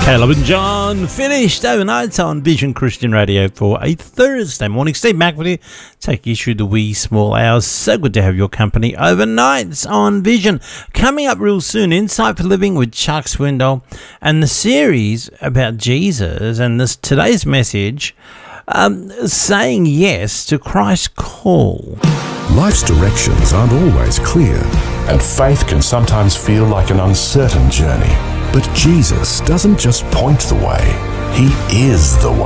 Caleb and John finished overnight on Vision Christian Radio for a Thursday morning. Steve Mack with you, take you through the wee small hours. So good to have your company overnight on Vision. Coming up real soon, Insight for Living with Chuck Swindoll, and the series about Jesus, and this today's message, saying yes to Christ's call. Life's directions aren't always clear, and faith can sometimes feel like an uncertain journey. but Jesus doesn't just point the way, He is the way.